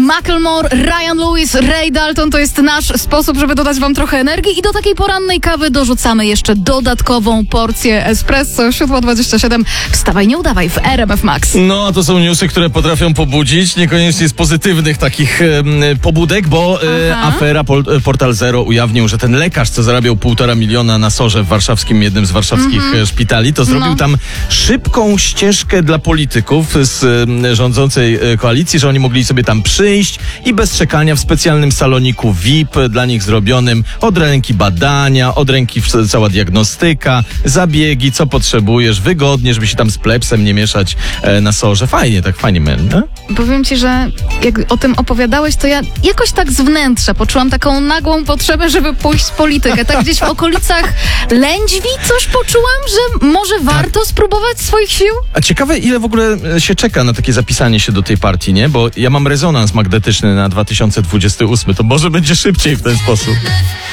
Macklemore, Ryan Lewis, Ray Dalton to jest nasz sposób, żeby dodać wam trochę energii i do takiej porannej kawy dorzucamy jeszcze dodatkową porcję espresso. 7:27. Wstawaj, nie udawaj w RMF Max. No, a to są newsy, które potrafią pobudzić, niekoniecznie z pozytywnych takich pobudek, bo afera Portal Zero ujawnił, że ten lekarz, co zarabiał 1,5 miliona na SOR-ze w warszawskim, jednym z warszawskich szpitali, to zrobił tam szybką ścieżkę dla polityków z rządzącej koalicji, że oni mogli sobie tam przyjść i bez czekania w specjalnym saloniku VIP dla nich zrobionym od ręki badania, od ręki cała diagnostyka, zabiegi, co potrzebujesz, wygodnie, żeby się tam z plebsem nie mieszać na SOR-ze. Fajnie, tak fajnie, nie? Powiem ci, że jak o tym opowiadałeś, to ja jakoś tak z wnętrza poczułam taką nagłą potrzebę, żeby pójść w politykę. Tak gdzieś w okolicach Lędźwi coś poczułam, że może warto spróbować swoich sił. A ciekawe, ile w ogóle się czeka na takie zapisanie się do tej partii, nie? Bo ja mam rezonans magnetyczny na 2028, to może będzie szybciej w ten sposób.